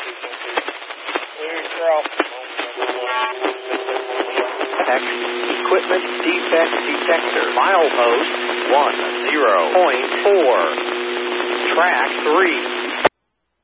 X equipment defect detector. Milepost 10.4. Track 3.